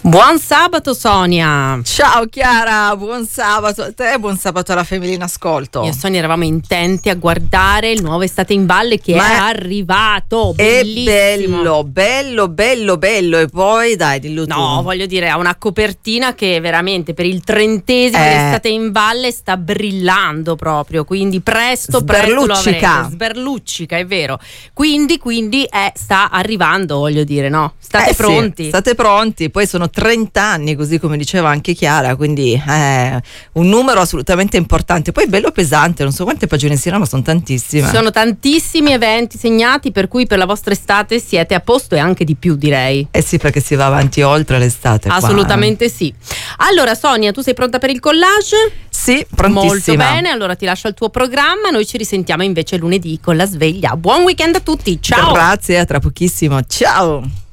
Buon sabato Sonia. Ciao Chiara, buon sabato a te, buon sabato alla famiglia in ascolto. Io e Sonia eravamo intenti a guardare il nuovo Estate in Valle che è arrivato, bellissimo. È bello e poi dai dillo tu. No, voglio dire, ha una copertina che veramente per il 30° dell'Estate in Valle sta brillando proprio, quindi presto lo avrete. Sberluccica, è vero. Quindi sta arrivando, voglio dire, no? State pronti. Sì, state pronti, poi sono 30 anni, così come diceva anche Chiara, quindi un numero assolutamente importante, poi bello pesante, non so quante pagine siano, ma sono tantissime. Sono tantissimi eventi segnati, per cui per la vostra estate siete a posto e anche di più, direi. Eh sì, perché si va avanti oltre l'estate. Assolutamente sì. Allora Sonia, tu sei pronta per il collage? Sì, prontissima. Molto bene, allora ti lascio il tuo programma, noi ci risentiamo invece lunedì con la sveglia. Buon weekend a tutti, ciao! Grazie, a tra pochissimo, ciao!